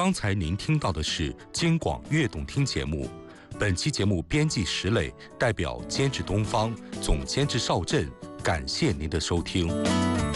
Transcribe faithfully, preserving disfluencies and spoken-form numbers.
刚才您听到的是京广悦动听节目。本期节目编辑石磊，代表监制东方，总监制邵震，感谢您的收听。